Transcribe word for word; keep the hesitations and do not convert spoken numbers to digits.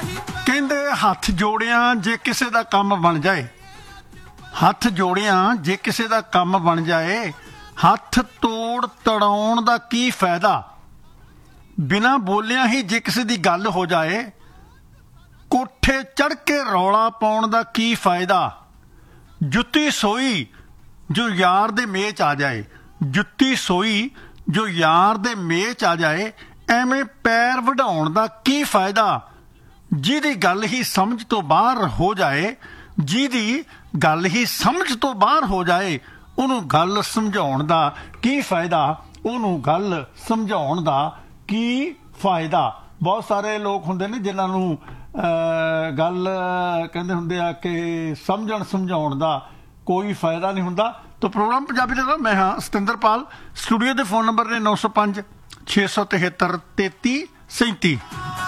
ਕਹਿੰਦੇ ਹੱਥ ਜੋੜਿਆਂ ਜੇ ਕਿਸੇ ਦਾ ਕੰਮ ਬਣ ਜਾਏ, ਹੱਥ ਜੋੜਿਆਂ ਜੇ ਕਿਸੇ ਦਾ ਕੰਮ ਬਣ ਜਾਏ, ਹੱਥ ਤੋੜ ਤੜਾਉਣ ਦਾ ਕੀ ਫਾਇਦਾ। ਬਿਨਾਂ ਬੋਲਿਆਂ ਹੀ ਜੇ ਕਿਸੇ ਦੀ ਗੱਲ ਹੋ ਜਾਏ, ਕੋਠੇ ਚੜ੍ਹ ਕੇ ਰੌਲਾ ਪਾਉਣ ਦਾ ਕੀ ਫਾਇਦਾ। ਜੁੱਤੀ ਸੋਈ ਜੋ ਯਾਰ ਦੇ ਮੇਚ 'ਚ ਆ ਜਾਏ, ਜੁੱਤੀ ਸੋਈ ਜੋ ਯਾਰ ਦੇ ਮੇਚ 'ਚ ਆ ਜਾਏ, ਐਵੇਂ ਪੈਰ ਵਢਾਉਣ ਦਾ ਕੀ ਫਾਇਦਾ। ਜਿਹਦੀ ਗੱਲ ਹੀ ਸਮਝ ਤੋਂ ਬਾਹਰ ਹੋ ਜਾਏ, ਜਿਹਦੀ ਗੱਲ ਹੀ ਸਮਝ ਤੋਂ ਬਾਹਰ ਹੋ ਜਾਏ, ਉਹਨੂੰ ਗੱਲ ਸਮਝਾਉਣ ਦਾ ਕੀ ਫਾਇਦਾ, ਉਹਨੂੰ ਗੱਲ ਸਮਝਾਉਣ ਦਾ ਕੀ ਫਾਇਦਾ। ਬਹੁਤ ਸਾਰੇ ਲੋਕ ਹੁੰਦੇ ਨੇ ਜਿਨ੍ਹਾਂ ਨੂੰ ਗੱਲ ਕਹਿੰਦੇ ਹੁੰਦੇ ਆ ਕਿ ਸਮਝਣ ਸਮਝਾਉਣ ਦਾ ਕੋਈ ਫਾਇਦਾ ਨਹੀਂ ਹੁੰਦਾ। ਤਾਂ ਪ੍ਰੋਗਰਾਮ ਪੰਜਾਬੀ ਦਾ ਮੈਂ ਹਾਂ ਸਤਿੰਦਰਪਾਲ। ਸਟੂਡੀਓ ਦੇ ਫੋਨ ਨੰਬਰ ਨੇ ਨੌ ਸੌ ਪੰਜ ਛੇ ਸੌ ਤਿਹੱਤਰ ਤੇਤੀ ਸੈਂਤੀ।